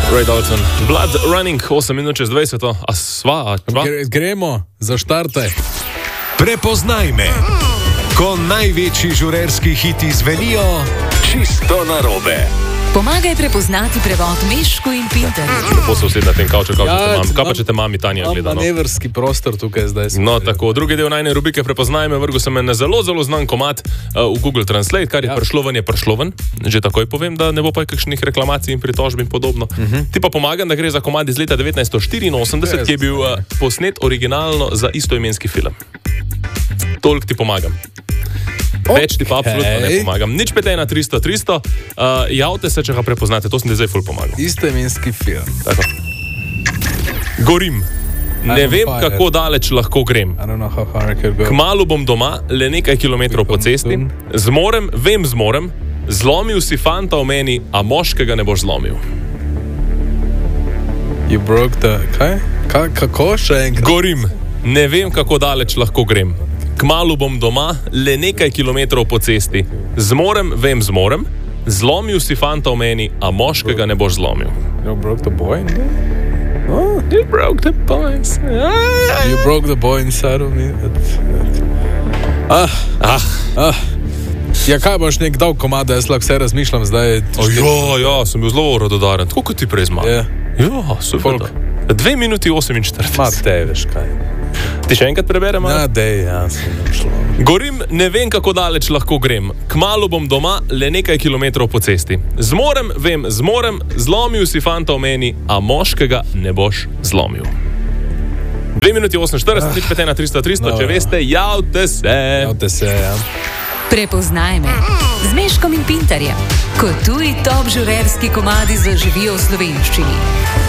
Ray Dalton, Blood Running, 8 minut čez 20, a sva? Gremo, zaštartaj. Prepoznaj me. Ko največji žurerski hiti zvenijo čisto narobe. Pomagaj prepoznati prevod Mešku in Pinterju. Lepo se usedi na tem kavču, kaj pa če te mami Tanja gleda? Manevrski prostor tukaj zdaj. No, tako, drugi del najne rubrike Prepoznaj me, vrgu sem na zelo znan komad v Google Translate, kar je pršloven, je pršloven. Že takoj povem, da ne bo pa kakšnih reklamacij in pritožb in podobno. Ti pa pomagam, da gre za komad iz leta 1984, ki je bil posnet originalno za istoimenski film. Toliko ti pomagam. Več ti pa absolutno ne pomagam. Nič 51300. Javte se, če ga prepoznate. To sem ti zdaj ful pomagal. Istoimenski film. Tako. Gorim. Ne vem, kako daleč lahko grem. Kmalu bom doma, le nekaj kilometrov po cesti. Zmorem, vem zmorem. Zlomil si fanta v meni, a moškega ne boš zlomil. You broke the... Kaj? Kako še enkrat? Gorim. Ne vem, kako daleč lahko grem. Kmalu bom doma, le nekaj kilometrov po cesti. Zmorem, vem zmorem. Zlomil si fanta v meni, a moškega ne boš zlomil. You broke the boy? Oh, you broke the boy. You broke the boy inside of me. Ja, kaj boš nek dal komada, jaz lahko vse razmišljam zdaj. Ja, sem bil zelo rododaren, tako kot ti prej zmagal. Ja, super. 2 minuti 48. Ma te, veš kaj. Ti še enkrat preberem? Sem šlo. Gorim, ne vem, kako daleč lahko grem. Kmalu bom doma, le nekaj kilometrov po cesti. Zmorem, vem, zmorem. Zlomil si fanta v meni, a moškega ne boš zlomil. 2 minuti 48, nič 51300, če veste, javte se. Javte se, ja. Prepoznaj me z Meškom in Pinterjem, ko tuji top žurerski komadi zaživijo v slovenščini.